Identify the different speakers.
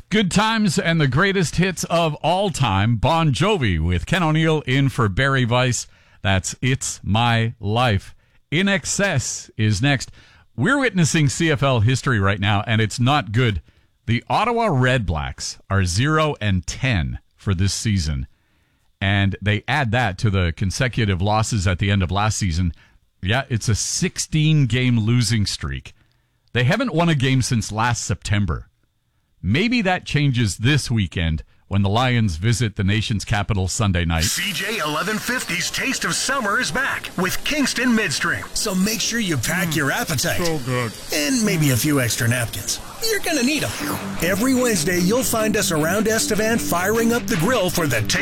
Speaker 1: Good times and the greatest hits of all time. Bon Jovi with Ken O'Neill in for Barry Weiss. That's It's My Life. In Excess is next. We're witnessing CFL history right now, and it's not good. The Ottawa Redblacks are 0-10 for this season, and they add that to the consecutive losses at the end of last season. Yeah, it's a 16-game losing streak. They haven't won a game since last September. Maybe that changes this weekend when the Lions visit the nation's capital Sunday night.
Speaker 2: CJ 1150's Taste of Summer is back with Kingston Midstream. So make sure you pack your appetite.
Speaker 3: So good.
Speaker 2: And maybe a few extra napkins. You're going to need them. Every Wednesday, you'll find us around Estevan firing up the grill for the